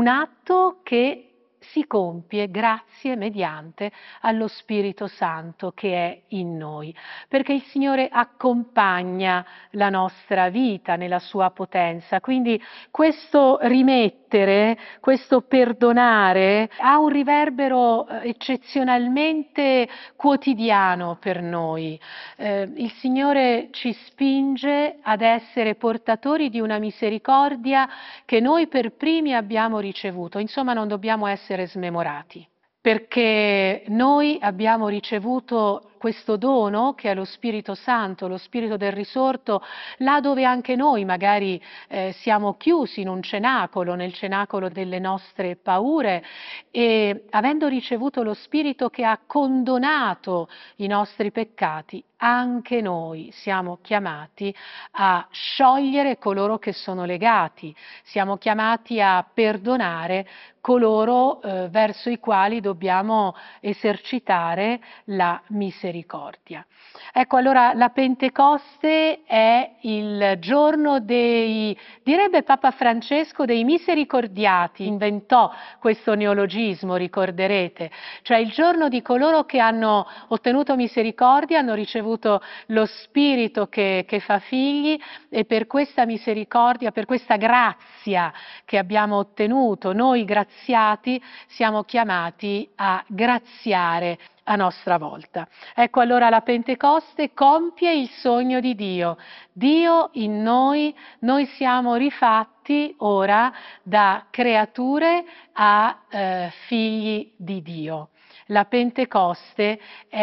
atto che si compie grazie mediante allo Spirito Santo che è in noi, perché il Signore accompagna la nostra vita nella sua potenza, quindi questo rimettere, questo perdonare ha un riverbero eccezionalmente quotidiano per noi. Il Signore ci spinge ad essere portatori di una misericordia che noi per primi abbiamo ricevuto, insomma non dobbiamo essere smemorati, perché noi abbiamo ricevuto questo dono che è lo Spirito Santo, lo Spirito del risorto, là dove anche noi magari siamo chiusi in un cenacolo, nel cenacolo delle nostre paure, e avendo ricevuto lo Spirito che ha condonato i nostri peccati, anche noi siamo chiamati a sciogliere coloro che sono legati, siamo chiamati a perdonare coloro verso i quali dobbiamo esercitare la misericordia. Ecco, allora la Pentecoste è il giorno direbbe Papa Francesco, dei misericordiati, inventò questo neologismo, ricorderete, cioè il giorno di coloro che hanno ottenuto misericordia, hanno ricevuto lo Spirito che fa figli, e per questa misericordia, per questa grazia che abbiamo ottenuto, noi graziati siamo chiamati a graziare a nostra volta. Ecco, allora la Pentecoste compie il sogno di Dio. Dio in noi siamo rifatti ora da creature a figli di Dio. La Pentecoste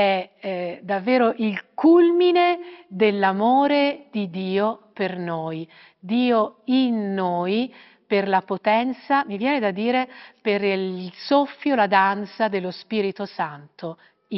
è davvero il culmine dell'amore di Dio per noi. Dio in noi per la potenza, mi viene da dire, per il soffio, la danza dello Spirito Santo